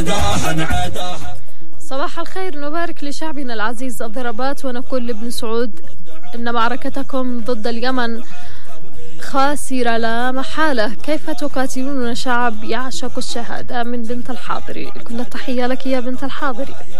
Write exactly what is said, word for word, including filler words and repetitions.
صباح الخير، نبارك لشعبنا العزيز الضربات ونقول لابن سعود إن معركتكم ضد اليمن خاسرة لا محالة. كيف تقاتلون شعب يعشق الشهادة؟ من بنت الحاضري. كل التحية لك يا بنت الحاضري.